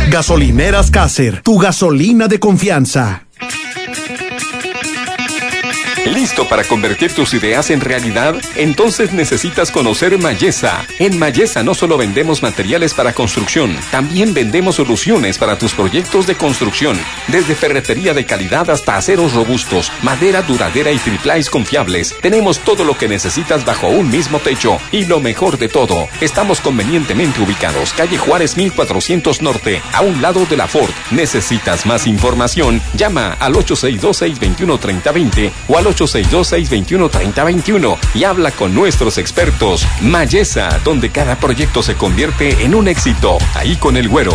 Gasolineras Caser, tu gasolina de confianza. ¿Listo para convertir tus ideas en realidad? Entonces necesitas conocer Mayesa. En Mayesa no solo vendemos materiales para construcción, también vendemos soluciones para tus proyectos de construcción. Desde ferretería de calidad hasta aceros robustos, madera duradera y triplais confiables. Tenemos todo lo que necesitas bajo un mismo techo. Y lo mejor de todo, estamos convenientemente ubicados. Calle Juárez 1400 Norte, a un lado de la Ford. ¿Necesitas más información? Llama al 862-621-3020 o al 862-621-3021 y habla con nuestros expertos. Mayesa, donde cada proyecto se convierte en un éxito. Ahí con el Güero.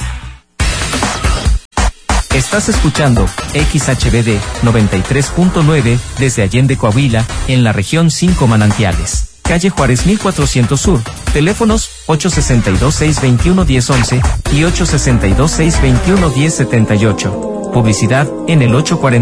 Estás escuchando XHBD 93.9 desde Allende, Coahuila, en la región 5 Manantiales. Calle Juárez 1400 Sur. Teléfonos 862-621-1011 y 862-621-1078. Publicidad en el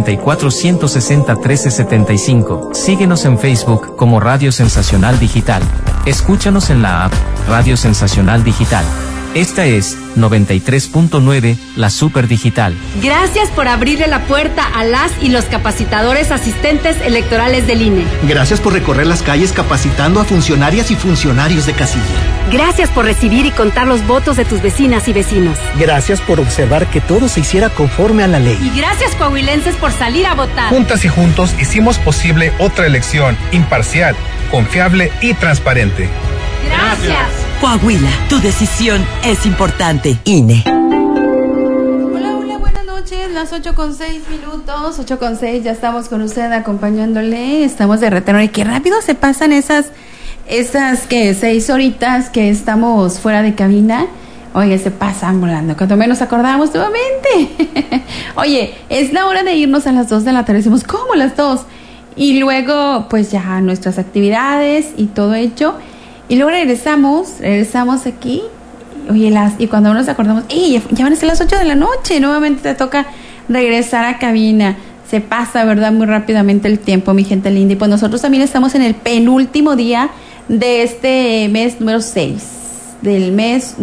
844-160-1375. Síguenos en Facebook como Radio Sensacional Digital. Escúchanos en la app Radio Sensacional Digital. Esta es 93.9, la Super Digital. Gracias por abrirle la puerta a las y los capacitadores asistentes electorales del INE. Gracias por recorrer las calles capacitando a funcionarias y funcionarios de casilla. Gracias por recibir y contar los votos de tus vecinas y vecinos. Gracias por observar que todo se hiciera conforme a la ley. Y gracias, coahuilenses, por salir a votar. Juntas y juntos hicimos posible otra elección imparcial, confiable y transparente. Gracias. Coahuila, tu decisión es importante. INE. Hola, buenas noches, las 8:06, 8:06, ya estamos con usted acompañándole, estamos de retorno y qué rápido se pasan esas que 6 horitas que estamos fuera de cabina. Oye, se pasan volando, cuando menos acordamos nuevamente. Oye, es la hora de irnos a las 2 de la tarde, decimos, ¿cómo las 2? Y luego, pues ya nuestras actividades y todo hecho. Y luego regresamos aquí, oye, y cuando nos acordamos, ya van a ser las 8 de la noche, nuevamente te toca regresar a cabina. Se pasa, ¿verdad?, muy rápidamente el tiempo, mi gente linda. Y pues nosotros también estamos en el penúltimo día de este mes número 6, del mes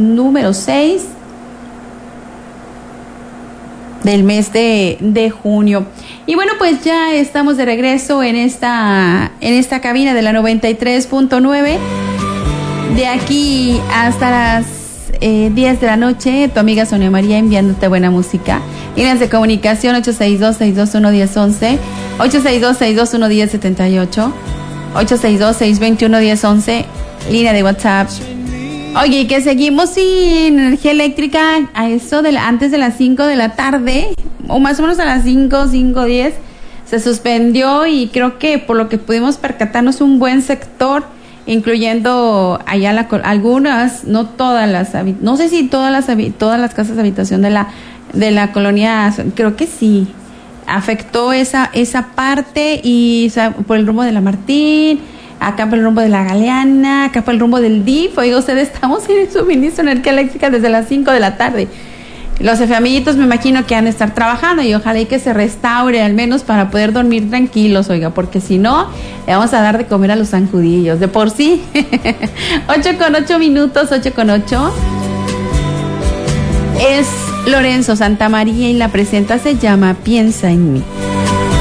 de junio. Y bueno, pues ya estamos de regreso en esta cabina de la 93.9. De aquí hasta las 10 de la noche, tu amiga Sonia María enviándote buena música. Líneas de comunicación 862-621-1011, 862-621-1078, 862-621-1011, línea de WhatsApp. Oye, que seguimos sin energía eléctrica a eso antes de las 5 de la tarde, o más o menos a las 5:10, se suspendió y creo que por lo que pudimos percatarnos un buen sector, incluyendo allá algunas, no todas no sé si todas las casas de habitación de la colonia, creo que sí, afectó esa parte y por el rumbo de la Martín, acá por el rumbo de la Galeana, acá por el rumbo del DIF. Oiga, ustedes, estamos sin el suministro de energía eléctrica desde las 5 de la tarde. Los efeméritos me imagino que han de estar trabajando y ojalá y que se restaure al menos para poder dormir tranquilos, oiga, porque si no, le vamos a dar de comer a los zancudillos, de por sí. 8:08, es Lorenzo Santamaría y la presenta se llama Piensa en mí.